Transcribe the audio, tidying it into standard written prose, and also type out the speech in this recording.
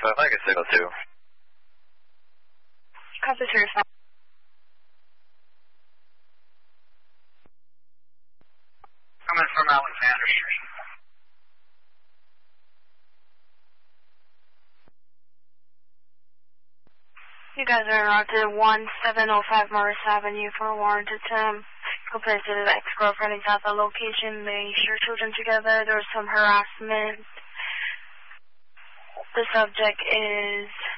I can signal 2. Copy 35. Coming from Alexander Street. You guys are on to 1705 Morris Avenue for a warrant attempt. Complaints to the ex-girlfriend is at the location. They share children together. There was some harassment. The subject is